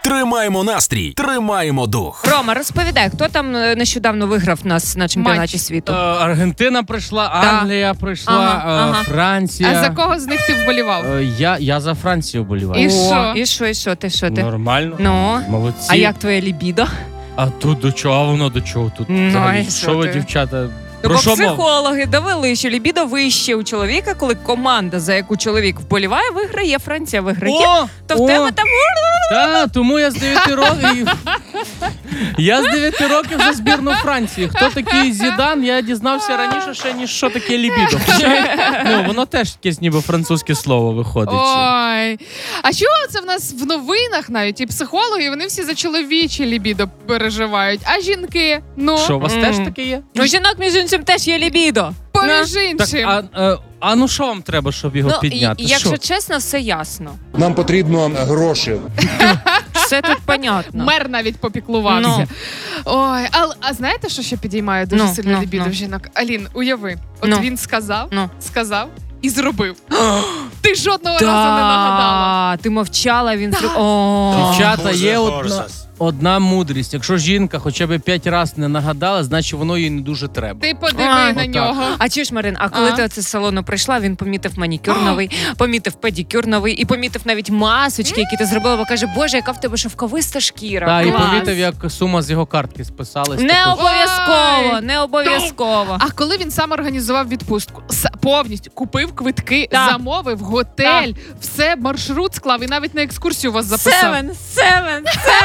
Тримаємо настрій, тримаємо дух. Рома, розповідай, хто там нещодавно виграв нас на чемпіонаті світу? Аргентина пройшла, Англія пройшла, Франція. А за кого з них ти вболівав? Я за Францію вболіваю. І що? І що? Ти що? Нормально. Ну? Молодці. А як твоє лібідо? А тут до чого воно, до чого тут? Ну, Взагалі, і що ви, ти? дівчата? Бо Про що мова? психологи довели, що лібідо вище у чоловіка, коли команда, за яку чоловік вболіває, виграє, Франція виграє, то в тебе там... Тому я з 9 років... Я з 9 років за збірну Франції. Хто такий Зідан, я дізнався раніше ще, ніж що таке лібідо. Воно теж якесь ніби французьке слово виходить. Ой. А що це в нас в новинах навіть? І психологи, вони всі за чоловічі лібідо переживають. А жінки? Ну? Що, у вас теж таке є? У жінок, між іншим, теж є лібідо. Поміж іншим. Ну що вам треба, щоб його підняти? Якщо чесно, все ясно. Нам потрібно гроші. Все тут понятно. Мер навіть попіклувався. Ой, а знаєте, що ще підіймає дуже сильно лібідо в жінок? Алін, уяви, от він сказав і зробив. Ти жодного разу не нагадала. Ти мовчала, він зробив. Дівчата, є одна мудрість. Якщо жінка хоча б 5 разів не нагадала, значить воно їй не дуже треба. Ти подиви на нього. А чуєш, Марин, а коли ти оце з салону прийшла, він помітив манікюр новий, помітив педикюр новий і помітив навіть масочки, які ти зробила, бо каже, боже, яка в тебе шовковиста шкіра. Так, і помітив, як сума з його картки списалась. Не обов'язково. А коли він сам організував відпустку, повністю купив квитки, замовив готель, все, маршрут склав і навіть на екскурсію вас записав. 7.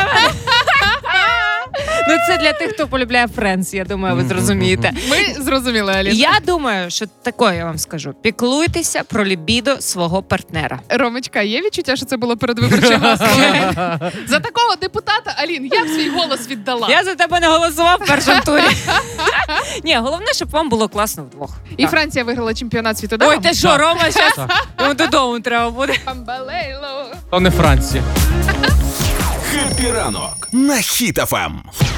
Ну, це для тих, хто полюбляє Френдс, я думаю, ви зрозумієте. Ми зрозуміли, Аліна. Я думаю, що таке я вам скажу. Піклуйтеся про лібідо свого партнера. Ромочка, є відчуття, що це було передвиборче гасло? За такого депутата, Алін, я б свій голос віддала. Я за тебе не голосував в першому турі. Ні, головне, щоб вам було класно вдвох. І Франція виграла чемпіонат світу, да? Ой, ти що, Рома, зараз йому додому треба буде. То не Франція. Хеппі ранок на Хіт ФМ.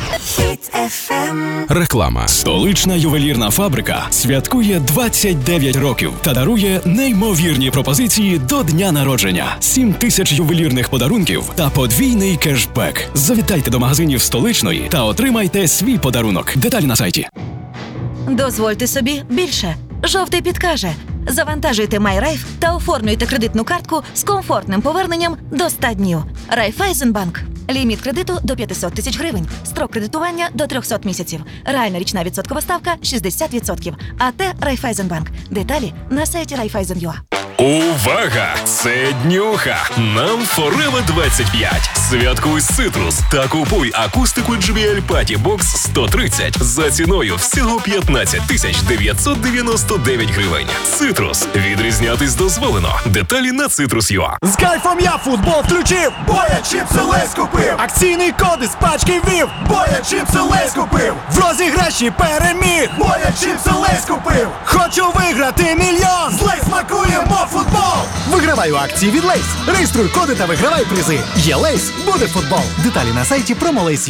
Реклама. Столична ювелірна фабрика святкує 29 років та дарує неймовірні пропозиції до дня народження. 7 тисяч ювелірних подарунків та подвійний кешбек. Завітайте до магазинів Столичної та отримайте свій подарунок. Деталі на сайті. Дозвольте собі більше. Жовтий підкаже. Завантажуйте MyRaiff та оформлюйте кредитну картку з комфортним поверненням до 100 днів. Райфайзенбанк. Ліміт кредиту до 500 тисяч гривень. Строк кредитування до 300 місяців. Реальна річна відсоткова ставка 60%. АТ Райфайзенбанк. Деталі на сайті Raiffeisen.ua. Увага! Це днюха! Нам Forever 25. Святкуй Citrus та купуй акустику JBL Party Box 130 за ціною всього 15 999 гривень. Citrus. Відрізнятись дозволено. Деталі на Citrus.ua. З кайфом я футбол включив. Боя чіпси Лейс купив. Акційний код із пачки ввів. Боя чіпси Лейс купив. В розіграші переміг. Боя чіпси Лейс купив. Хочу виграти мільйон. З Лейс смакуємо футбол. Виграваю акції від Лейс. Реєструй коди та вигравай призи. Є Лейс, буде футбол. Деталі на сайті Promo Lace.